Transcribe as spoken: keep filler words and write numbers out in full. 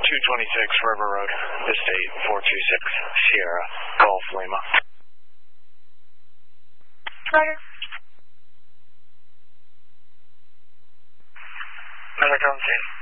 two twenty-six River Road, Estate four two six Sierra, Golf Lima. Roger. Another come scene.